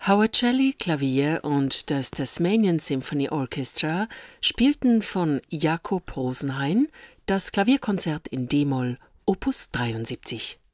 Howard Shelley Klavier und das Tasmanian Symphony Orchestra spielten von Jakob Rosenhain das Klavierkonzert in d-Moll Opus 73.